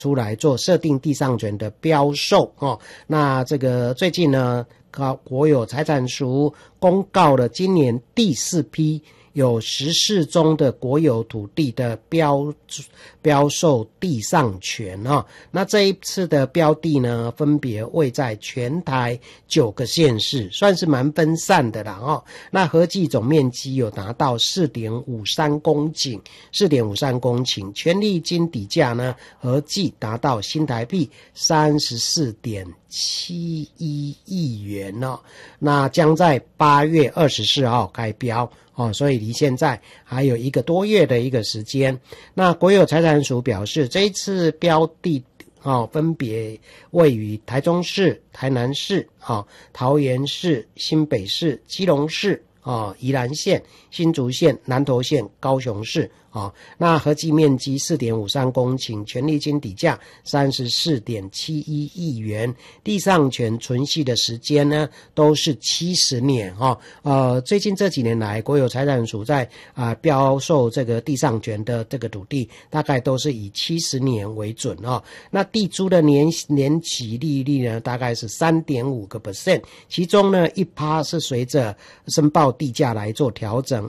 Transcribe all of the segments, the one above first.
出来做设定地上权的标售哦。那这个最近呢，国有财产署公告了今年第4批有14宗的国有土地的标售地上权哦。那这一次的标的呢，分别位在全台9个县市，算是蛮分散的啦哦。那合计总面积有达到 4.53 公顷，权利金底价呢合计达到新台币34.71亿元哦。那将在8月24号开标哦，所以离现在还有1个多月的一个时间。那国有财产署表示，这一次标的分别位于台中市、台南市、桃园市、新北市、基隆市、宜兰县、新竹县、南投县、高雄市那合计面积 4.53 公顷，权利金底价 34.71亿元，地上权存续的时间呢都是70年最近这几年来，国有财产署在标售这个地上权的这个土地，大概都是以70年为准那地租的年期利率呢，大概是 3.5%， 其中呢 1% 是随着申报地价来做调整，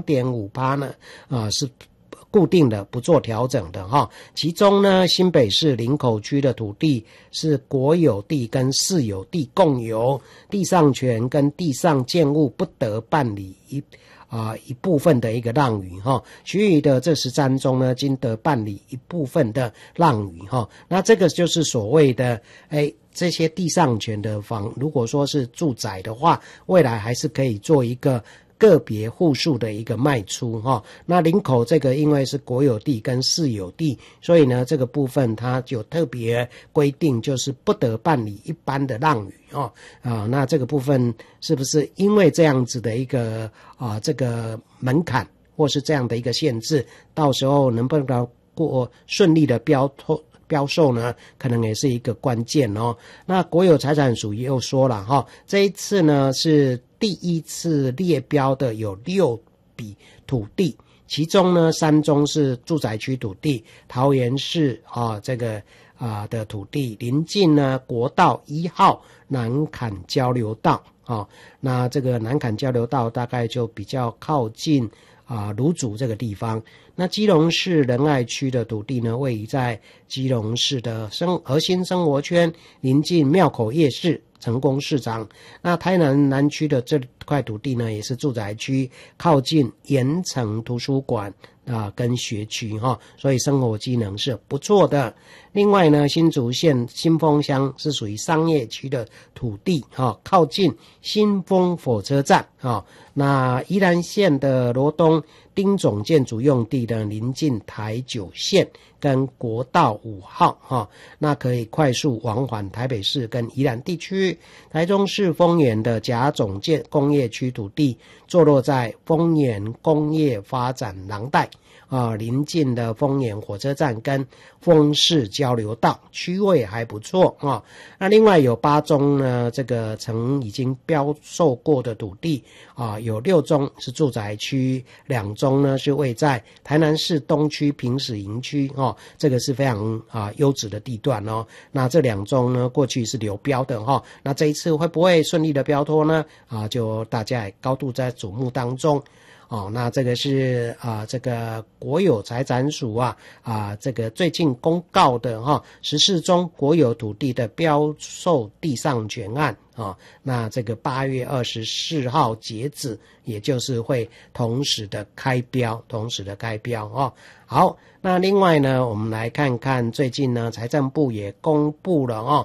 2.5% 呢是固定的不做调整的其中呢，新北市林口区的土地是国有地跟市有地共有，地上权跟地上建物不得办理一部分的一个让与其余的这13宗呢，均得办理一部分的让与那这个就是所谓的这些地上权的如果说是住宅的话，未来还是可以做一个个别户数的一个卖出那林口这个因为是国有地跟市有地，所以呢这个部分它就特别规定，就是不得办理一般的让与那这个部分是不是因为这样子的一个这个门槛或是这样的一个限制，到时候能不能过顺利的标售呢，可能也是一个关键那国有财产署又说了这一次呢是第一次列标的有6笔土地，其中呢3宗是住宅区土地，桃园市这个的土地临近呢国道1号南崁交流道那这个南崁交流道大概就比较靠近芦竹这个地方。那基隆市仁爱区的土地呢，位于在基隆市的核心生活圈，临近庙口夜市、成功市场。那台南南区的这块土地呢，也是住宅区，靠近盐城图书馆跟学区所以生活机能是不错的。另外呢，新竹县新丰乡是属于商业区的土地靠近新丰火车站那宜兰县的罗东丁总建筑用地的临近台9线跟国道5号那可以快速往返台北市跟宜兰地区。台中市丰原的甲总建工业区土地坐落在丰原工业发展廊带临近的丰原火车站跟丰市交流道，区位还不错那另外有8宗呢，这个曾已经标售过的土地有6宗是住宅区，2宗呢是位在台南市东区平使营区这个是非常优质的地段那这2宗呢过去是流标的那这一次会不会顺利的标脱呢就大家也高度在瞩目当中那这个是这个国有财产署这个最近公告的14宗国有土地的标售地上权案那这个8月24号截止，也就是会同时的开标好，那另外呢，我们来看看最近呢，财政部也公布了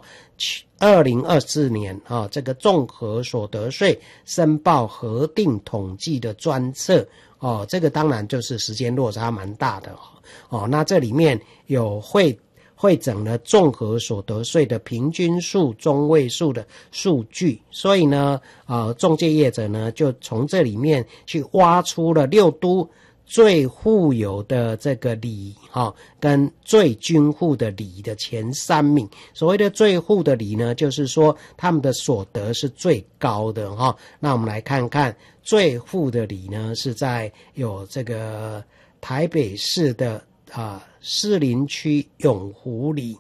2024年这个综合所得税申报核定统计的专册这个当然就是时间落差蛮大的那这里面有汇整了综合所得税的平均数、中位数的数据，所以呢仲介业者呢就从这里面去挖出了6都最富有的这个里跟最均富的里的前3名。所谓的最富的里呢，就是说他们的所得是最高的那我们来看看最富的里呢，是在有这个台北市的士林区永福里